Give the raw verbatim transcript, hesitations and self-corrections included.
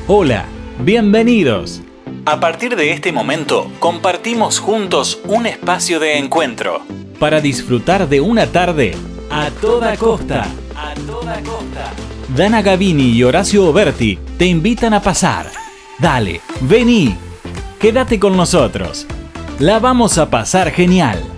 Hola, bienvenidos. A partir de este momento, compartimos juntos un espacio de encuentro para disfrutar de una tarde a toda costa. A toda costa. Dana Gavini y Horacio Oberti te invitan a pasar. Dale, vení, quédate con nosotros. La vamos a pasar genial.